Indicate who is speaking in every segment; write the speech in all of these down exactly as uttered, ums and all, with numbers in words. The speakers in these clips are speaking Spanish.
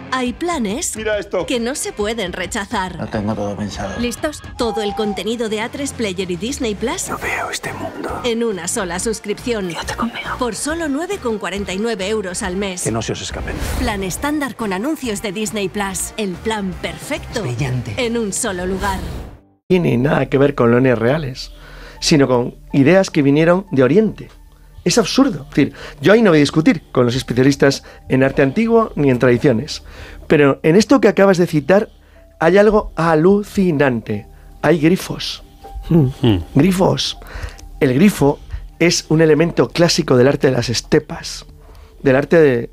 Speaker 1: Hay planes
Speaker 2: Mira esto.
Speaker 1: que no se pueden rechazar.
Speaker 3: Lo tengo todo pensado.
Speaker 1: ¿Listos? Todo el contenido de A tres Player y Disney Plus
Speaker 3: No veo este mundo.
Speaker 1: en una sola suscripción.
Speaker 3: Yo te conmigo.
Speaker 1: Por solo nueve con cuarenta y nueve euros al mes.
Speaker 3: Que no se os escapen.
Speaker 1: Plan estándar con anuncios de Disney Plus. El plan perfecto.
Speaker 3: Brillante.
Speaker 1: En un solo lugar.
Speaker 4: No tiene nada que ver con lones reales, sino con ideas que vinieron de Oriente. Es absurdo. Es decir, yo ahí no voy a discutir con los especialistas en arte antiguo ni en tradiciones. Pero en esto que acabas de citar hay algo alucinante. Hay grifos.
Speaker 5: Mm.
Speaker 4: Grifos. El grifo es un elemento clásico del arte de las estepas, del arte de,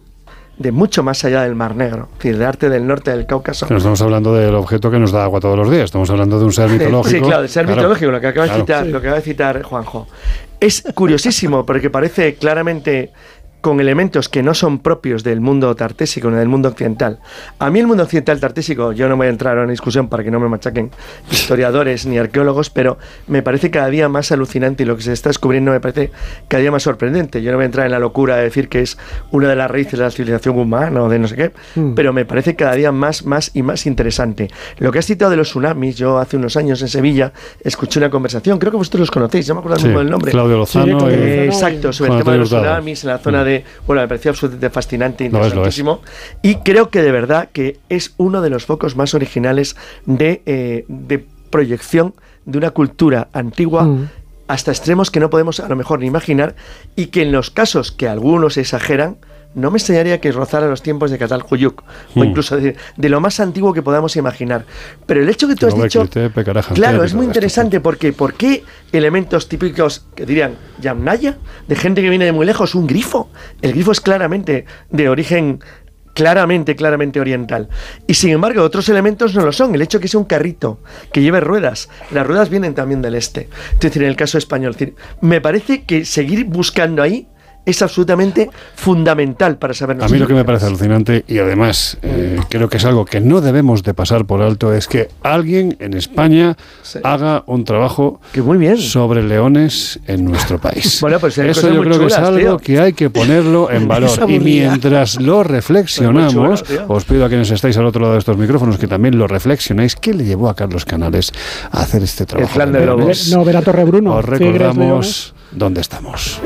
Speaker 4: de mucho más allá del Mar Negro, es decir, del arte del norte del Cáucaso.
Speaker 5: No estamos hablando del objeto que nos da agua todos los días, estamos hablando de un ser mitológico.
Speaker 4: Sí, claro, del ser
Speaker 5: claro,
Speaker 4: mitológico, lo que acaba de
Speaker 5: claro.
Speaker 4: citar,
Speaker 5: Sí.
Speaker 4: lo que acaba de citar Juanjo. Es curiosísimo porque parece claramente con elementos que no son propios del mundo tartésico ni del mundo occidental. A mí el mundo occidental tartésico, yo no voy a entrar en discusión para que no me machaquen historiadores ni arqueólogos, pero me parece cada día más alucinante y lo que se está descubriendo me parece cada día más sorprendente. Yo no voy a entrar en la locura de decir que es una de las raíces de la civilización humana o de no sé qué, mm. pero me parece cada día más, más y más interesante. Lo que has citado de los tsunamis, yo hace unos años en Sevilla escuché una conversación, creo que vosotros los conocéis, no me acuerdo
Speaker 5: sí,
Speaker 4: mismo del nombre.
Speaker 5: Claudio Lozano.
Speaker 4: Sí,
Speaker 5: y...
Speaker 4: eh, exacto, sobre
Speaker 5: Juan
Speaker 4: el tema de los
Speaker 5: Hurtado.
Speaker 4: tsunamis en la zona de... Bueno, me pareció absolutamente fascinante, interesantísimo.
Speaker 5: Lo es, lo es.
Speaker 4: Y creo que de verdad que es uno de los focos más originales de, eh, de proyección de una cultura antigua mm. hasta extremos que no podemos a lo mejor ni imaginar y que en los casos que algunos exageran, no me extrañaría que rozara los tiempos de Catalhuyuk mm. o incluso de, de lo más antiguo que podamos imaginar. Pero el hecho que tú has dicho, claro, es muy interesante porque ¿por qué elementos típicos que dirían Yamnaya, de gente que viene de muy lejos, un grifo? El grifo es claramente de origen claramente, claramente oriental. Y sin embargo, otros elementos no lo son. El hecho de que sea un carrito que lleve ruedas, las ruedas vienen también del este. Es decir, en el caso español, es decir, me parece que seguir buscando ahí es absolutamente fundamental para saber.
Speaker 5: A mí lo que me parece alucinante y además eh, creo que es algo que no debemos de pasar por alto es que alguien en España sí. haga un trabajo
Speaker 4: que muy bien.
Speaker 5: sobre leones en nuestro país.
Speaker 4: Bueno, pues
Speaker 5: eso yo creo chulas, que es algo tío. que hay que ponerlo en valor y mientras lo reflexionamos, chulo, os pido a quienes estáis al otro lado de estos micrófonos que también lo reflexionéis. ¿Qué le llevó a Carlos Canales a hacer este trabajo?
Speaker 4: El plan de Lobos.
Speaker 6: No, ver a Torrebruno.
Speaker 5: Os recordamos dónde estamos.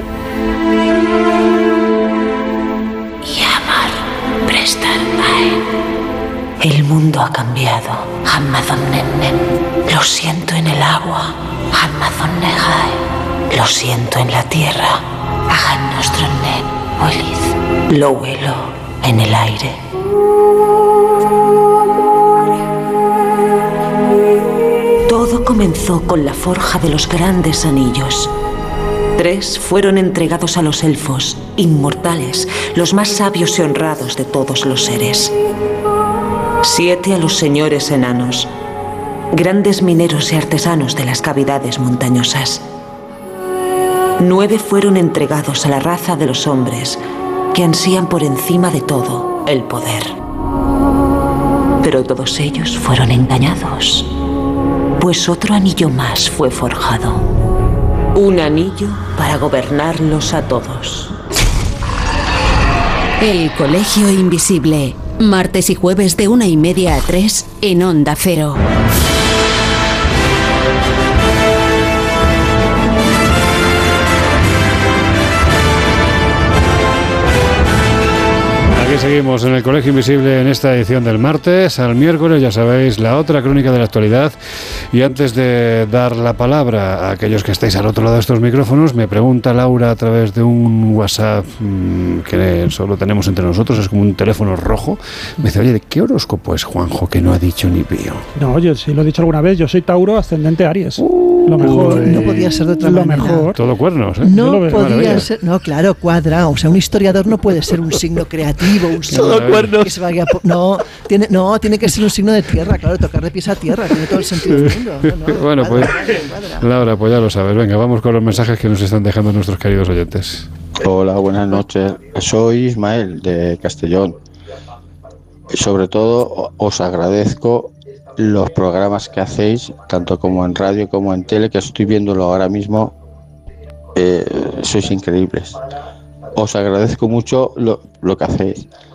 Speaker 7: El mundo ha cambiado. Lo siento en el agua. Lo siento en la tierra. Lo huelo en el aire. Todo comenzó con la forja de los grandes anillos. Tres fueron entregados a los elfos, inmortales, los más sabios y honrados de todos los seres. Siete a los señores enanos, grandes mineros y artesanos de las cavidades montañosas. Nueve fueron entregados a la raza de los hombres, que ansían por encima de todo el poder. Pero todos ellos fueron engañados, pues otro anillo más fue forjado. Un anillo para gobernarlos a todos.
Speaker 8: El Colegio Invisible. Martes y jueves de una y media a tres en Onda Cero.
Speaker 5: Aquí seguimos en el Colegio Invisible en esta edición del martes. Al miércoles, ya sabéis, la otra crónica de la actualidad. Y antes de dar la palabra a aquellos que estáis al otro lado de estos micrófonos, me pregunta Laura a través de un WhatsApp mmm, que solo tenemos entre nosotros, es como un teléfono rojo. Me dice, oye, ¿de qué horóscopo es Juanjo que no ha dicho ni pío?
Speaker 6: No, yo sí lo he dicho alguna vez, yo soy Tauro, ascendente Aries. Uh, lo mejor.
Speaker 9: No podía ser de otra
Speaker 6: lo
Speaker 9: manera.
Speaker 6: Mejor.
Speaker 5: Todo cuernos, ¿eh?
Speaker 9: No podía ser, no, claro, cuadra. O sea, un historiador no puede ser un signo creativo, un signo
Speaker 4: todo cuernos.
Speaker 9: Que se vaya por, no, tiene, no, tiene que ser un signo de tierra, claro, tocar de pies a tierra, tiene todo el sentido del mundo. No, no,
Speaker 5: bueno,
Speaker 9: cuadra,
Speaker 5: pues,
Speaker 9: cuadra.
Speaker 5: Laura, pues ya lo sabes. Venga, vamos con los mensajes que nos están dejando nuestros queridos oyentes.
Speaker 10: Hola, buenas noches. Soy Ismael de Castellón. Sobre todo, os agradezco los programas que hacéis, tanto como en radio como en tele, que estoy viéndolo ahora mismo. Eh, sois increíbles. Os agradezco mucho lo, lo que hacéis.